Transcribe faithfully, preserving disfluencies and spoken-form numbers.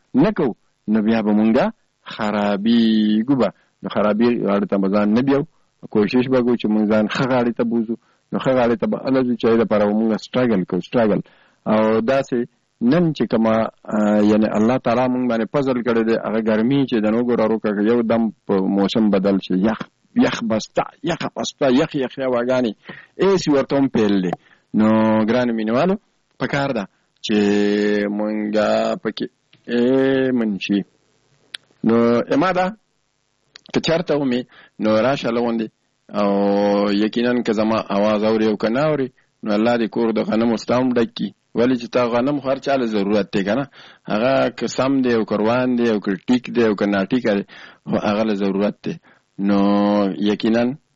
نه کوو نو بیا به مونږه خرابېږو به. نو خرابې غاړې ته به ځان نه بیو، کوشش به کوو چې مونږ ځان ښه غاړې ته بوځو. نو ښه غاړې ته به هله ځو چې هغې دپاره به مونږ سټرګل کوو سټرګل. او داسې نن چې کومه یعنې الله تعالی مونږ باندې فضل کړی دی، هغه ګرمي چې د نو ګوره روکه یو دم په موسم بدل شي، یخ یخ بسته یخه پسته یخ یخ هواګانې ایسې ورته هم پیل دی. نو ګرانو مینوالو پکار ده چې مونږ پکې من شي. نو اما ده که چېرته ومې نو راشه لغوندې او یقینا که زما اواز اوري او که نه اوري نو الله دې کور د غنمو ستا هم ډک کړي. ولې چې تا غنم خو هر چا له ضرورت دی که نه، هغه که سم دی او که روان دی او که ټیک دی او که ناټیکه دی خو هغه له ضرورت دی. نو یقینا